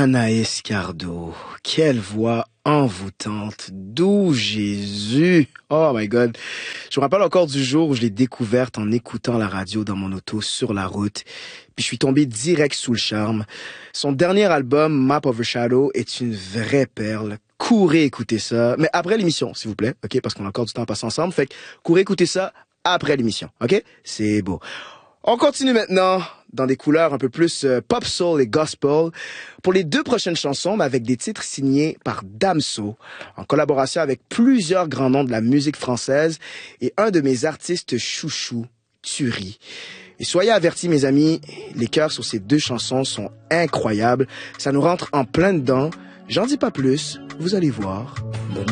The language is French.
Anaïs Cardo, quelle voix envoûtante, doux Jésus. Oh my God. Je me rappelle encore du jour où je l'ai découverte en écoutant la radio dans mon auto sur la route. Puis je suis tombé direct sous le charme. Son dernier album, Map Overshadow, est une vraie perle. Courez écouter ça. Mais après l'émission, s'il vous plaît. OK? Parce qu'on a encore du temps à passer ensemble. Fait que courez écouter ça après l'émission. OK? C'est beau. On continue maintenant dans des couleurs un peu plus pop soul et gospel pour les 2 prochaines chansons, mais avec des titres signés par Damso, en collaboration avec plusieurs grands noms de la musique française et un de mes artistes chouchous, Turi. Et soyez avertis, mes amis, les chœurs sur ces 2 chansons sont incroyables. Ça nous rentre en plein dedans. J'en dis pas plus, vous allez voir. Bonne